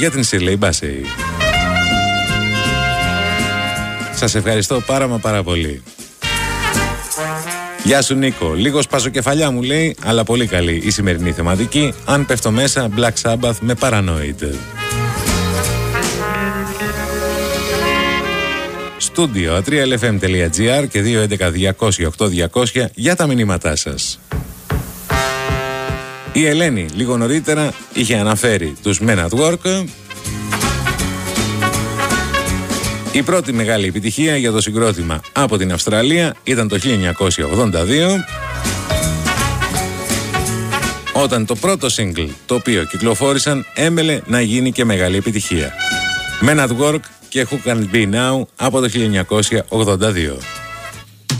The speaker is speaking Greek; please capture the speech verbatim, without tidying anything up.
για την Shirley Bassey. Σας ευχαριστώ πάρα μα πάρα πολύ. Γεια σου Νίκο, λίγο σπαζοκεφαλιά μου λέει, αλλά πολύ καλή η σημερινή θεματική. Αν πέφτω μέσα, Black Sabbath με Paranoid. Στούντιο ατρία ελ εφ εμ τελεία τζι άρ και δύο έντεκα διακόσια οκτώ διακόσια για τα μηνύματά σας. Η Ελένη λίγο νωρίτερα είχε αναφέρει τους Men at Work. Η πρώτη μεγάλη επιτυχία για το συγκρότημα από την Αυστραλία ήταν το χίλια εννιακόσια ογδόντα δύο, όταν το πρώτο single το οποίο κυκλοφόρησαν έμελε να γίνει και μεγάλη επιτυχία. Men at Work και Who Can It Be Now από το χίλια εννιακόσια ογδόντα δύο.